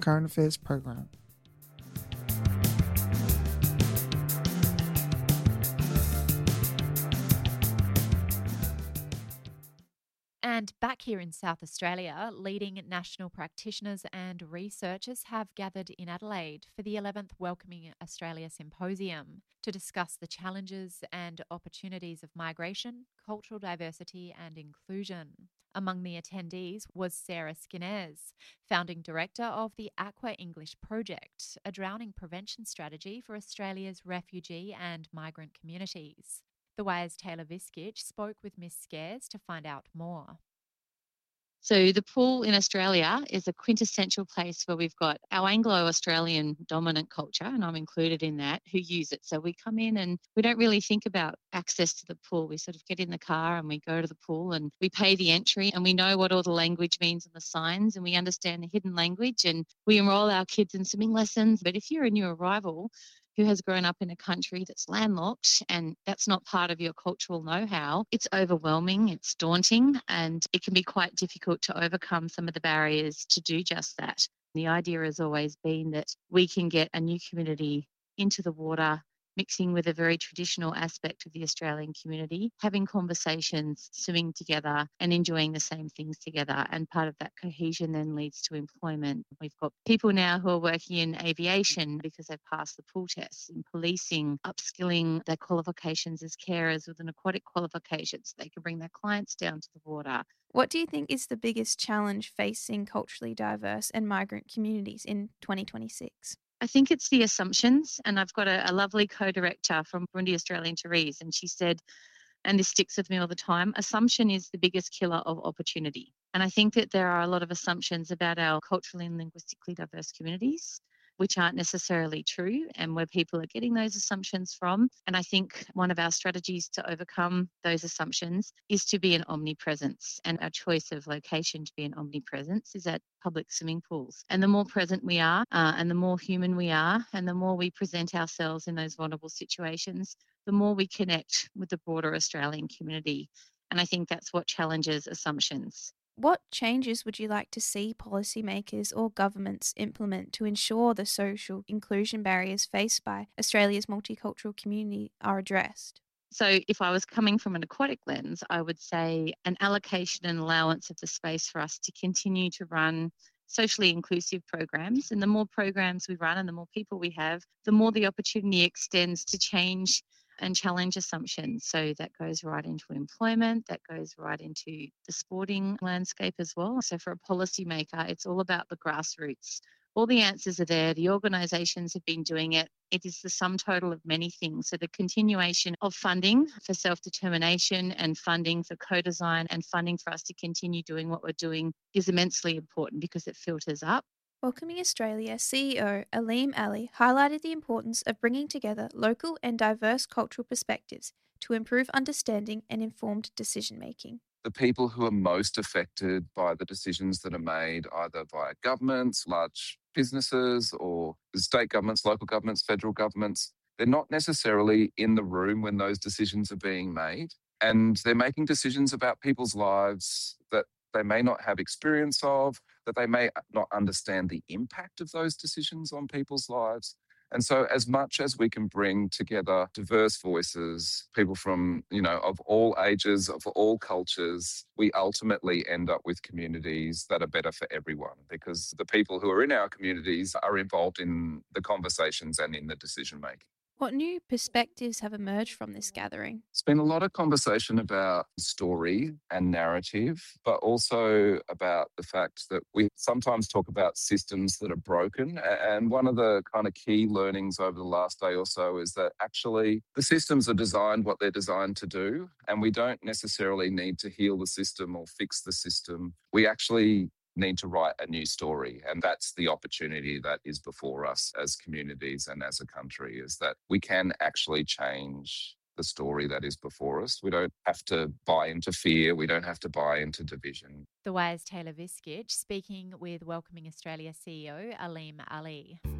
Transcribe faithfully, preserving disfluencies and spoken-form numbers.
Current Affairs program. And back here in South Australia, leading national practitioners and researchers have gathered in Adelaide for the eleventh Welcoming Australia Symposium to discuss the challenges and opportunities of migration, cultural diversity and inclusion. Among the attendees was Sarah Skinners, founding director of the Aqua English Project, a drowning prevention strategy for Australia's refugee and migrant communities. The Wire's Taylor Viskich spoke with Miss Scares to find out more. So the pool in Australia is a quintessential place where we've got our Anglo-Australian dominant culture, and I'm included in that, who use it. So we come in and we don't really think about access to the pool. We sort of get in the car and we go to the pool and we pay the entry and we know what all the language means and the signs, and we understand the hidden language, and we enrol our kids in swimming lessons. But if you're a new arrival who has grown up in a country that's landlocked and that's not part of your cultural know-how, it's overwhelming, it's daunting, and it can be quite difficult to overcome some of the barriers to do just that. The idea has always been that we can get a new community into the water, mixing with a very traditional aspect of the Australian community, having conversations, swimming together and enjoying the same things together. And part of that cohesion then leads to employment. We've got people now who are working in aviation because they've passed the pool tests, in policing, upskilling their qualifications as carers with an aquatic qualification so they can bring their clients down to the water. What do you think is the biggest challenge facing culturally diverse and migrant communities in twenty twenty-six? I think it's the assumptions, and I've got a, a lovely co-director from Burundi Australian Therese, and she said, and this sticks with me all the time, assumption is the biggest killer of opportunity. And I think that there are a lot of assumptions about our culturally and linguistically diverse communities, which aren't necessarily true, and where people are getting those assumptions from. And I think one of our strategies to overcome those assumptions is to be an omnipresence. And our choice of location to be an omnipresence is at public swimming pools. And the more present we are, uh, and the more human we are, and the more we present ourselves in those vulnerable situations, the more we connect with the broader Australian community. And I think that's what challenges assumptions. What changes would you like to see policymakers or governments implement to ensure the social inclusion barriers faced by Australia's multicultural community are addressed? So if I was coming from an aquatic lens, I would say an allocation and allowance of the space for us to continue to run socially inclusive programs. And the more programs we run and the more people we have, the more the opportunity extends to change and challenge assumptions. So that goes right into employment, that goes right into the sporting landscape as well. So for a policymaker, it's all about the grassroots. All the answers are there. The organisations have been doing it. It is the sum total of many things. So the continuation of funding for self-determination and funding for co-design and funding for us to continue doing what we're doing is immensely important because it filters up. Welcoming Australia C E O Aleem Ali highlighted the importance of bringing together local and diverse cultural perspectives to improve understanding and informed decision-making. The people who are most affected by the decisions that are made either by governments, large businesses, or state governments, local governments, federal governments, they're not necessarily in the room when those decisions are being made. And they're making decisions about people's lives that they may not have experience of, that they may not understand the impact of those decisions on people's lives. And so as much as we can bring together diverse voices, people from, you know, of all ages, of all cultures, we ultimately end up with communities that are better for everyone because the people who are in our communities are involved in the conversations and in the decision making. What new perspectives have emerged from this gathering? It's been a lot of conversation about story and narrative, but also about the fact that we sometimes talk about systems that are broken. And one of the kind of key learnings over the last day or so is that actually the systems are designed what they're designed to do, and we don't necessarily need to heal the system or fix the system. We actually need to write a new story. And that's the opportunity that is before us as communities and as a country, is that we can actually change the story that is before us. We don't have to buy into fear. We don't have to buy into division. The Wire's Taylor Viskich speaking with Welcoming Australia C E O Aleem Ali.